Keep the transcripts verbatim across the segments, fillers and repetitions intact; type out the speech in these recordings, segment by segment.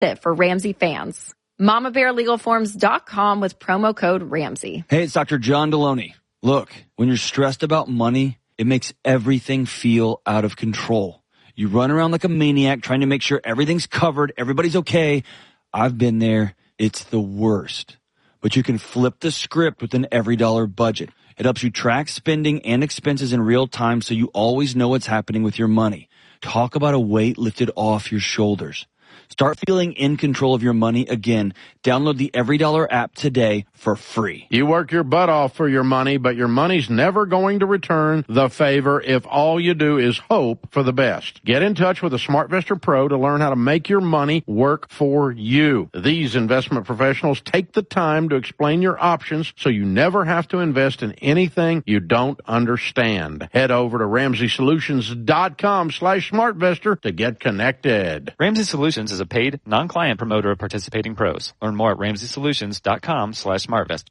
it for Ramsey fans. mama bear legal forms dot com with promo code Ramsey. Hey, it's Doctor John Deloney. Look, when you're stressed about money, it makes everything feel out of control. You run around like a maniac trying to make sure everything's covered, everybody's okay. I've been there. It's the worst. But you can flip the script with an Every Dollar budget. It helps you track spending and expenses in real time so you always know what's happening with your money. Talk about a weight lifted off your shoulders. Start feeling in control of your money again. Download the Every Dollar app today for free. You work your butt off for your money, but your money's never going to return the favor if all you do is hope for the best. Get in touch with a SmartVestor Pro to learn how to make your money work for you. These investment professionals take the time to explain your options so you never have to invest in anything you don't understand. Head over to Ramsey Solutions dot com slash SmartVestor to get connected. Ramsey Solutions is a paid, non-client promoter of participating pros. Learn more at Ramsey Solutions dot com slash SmartVest.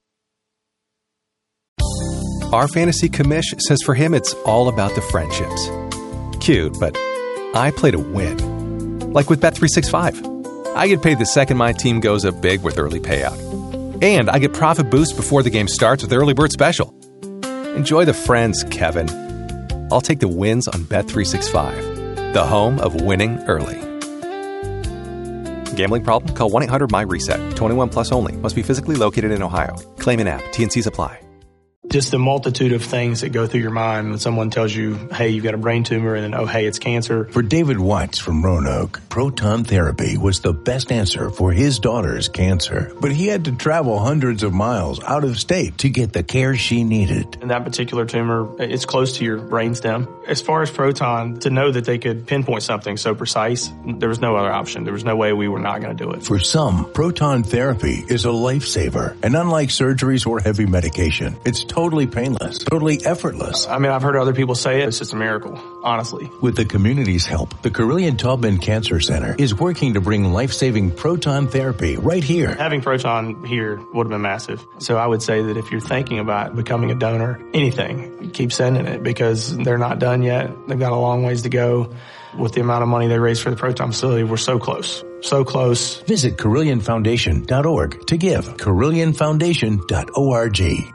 Our fantasy commish says for him it's all about the friendships. Cute, but I play to win. Like with Bet three sixty-five. I get paid the second my team goes up big with early payout. And I get profit boost before the game starts with Early Bird Special. Enjoy the friends, Kevin. I'll take the wins on Bet three sixty-five, the home of winning early. Gambling problem? Call one eight hundred my reset. twenty-one plus only. Must be physically located in Ohio. Claim an app. T and Cs apply. Just the multitude of things that go through your mind when someone tells you, hey, you've got a brain tumor, and then, oh, hey, it's cancer. For David Watts from Roanoke, proton therapy was the best answer for his daughter's cancer. But he had to travel hundreds of miles out of state to get the care she needed. And that particular tumor, it's close to your brainstem. As far as proton, to know that they could pinpoint something so precise, there was no other option. There was no way we were not going to do it. For some, proton therapy is a lifesaver. And unlike surgeries or heavy medication, it's totally painless, totally effortless. I mean, I've heard other people say it. It's just a miracle, honestly. With the community's help, the Carillion Taubman Cancer Center is working to bring life-saving proton therapy right here. Having proton here would have been massive. So I would say that if you're thinking about becoming a donor, anything, keep sending it because they're not done yet. They've got a long ways to go. With the amount of money they raised for the proton facility, we're so close. So close. Visit Carillion Foundation dot org to give. Carillion Foundation dot org.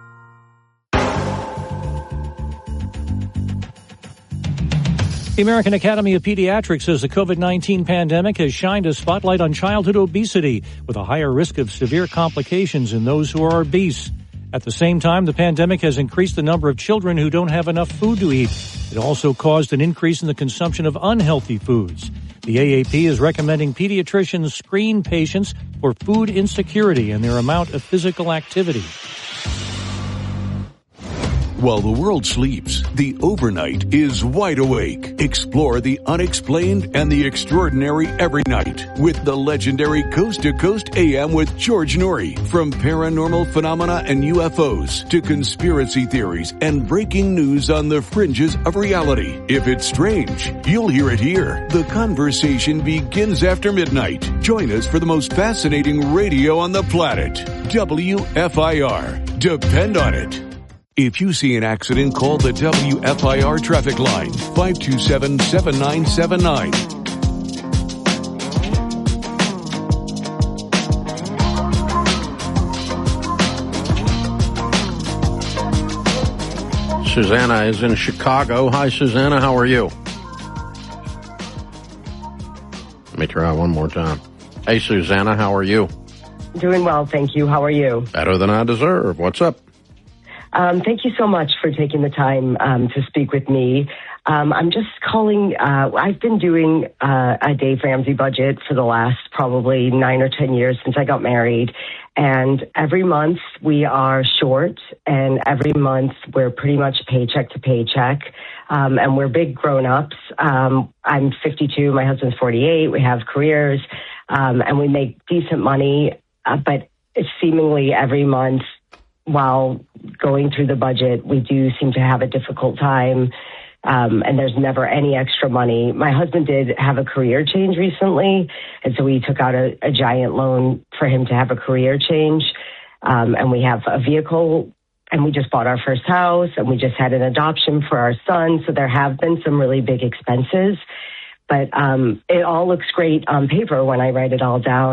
The American Academy of Pediatrics says the COVID nineteen pandemic has shined a spotlight on childhood obesity with a higher risk of severe complications in those who are obese. At the same time, the pandemic has increased the number of children who don't have enough food to eat. It also caused an increase in the consumption of unhealthy foods. The A A P is recommending pediatricians screen patients for food insecurity and their amount of physical activity. While the world sleeps, the overnight is wide awake. Explore the unexplained and the extraordinary every night with the legendary Coast to Coast A M with George Noory. From paranormal phenomena and U F Os to conspiracy theories and breaking news on the fringes of reality. If it's strange, you'll hear it here. The conversation begins after midnight. Join us for the most fascinating radio on the planet. W F I R. Depend on it. If you see an accident, call the W F I R traffic line, five two seven, seven nine seven nine. Susanna is in Chicago. Hi, Susanna. How are you? Let me try one more time. Hey, Susanna. How are you? Doing well, thank you. How are you? Better than I deserve. What's up? Um, thank you so much for taking the time um, to speak with me. Um, I'm just calling. Uh, I've been doing uh, a Dave Ramsey budget for the last probably nine or ten years since I got married. And every month we are short, and every month we're pretty much paycheck to paycheck. Um, and we're big grown-ups. Um, I'm fifty-two. My husband's forty-eight. We have careers, um, and we make decent money. Uh, but it's seemingly every month, while going through the budget, we do seem to have a difficult time, um, and there's never any extra money. My husband did have a career change recently, and so we took out a, a giant loan for him to have a career change, um, and we have a vehicle, and we just bought our first house, and we just had an adoption for our son, so there have been some really big expenses. But um, it all looks great on paper when I write it all down.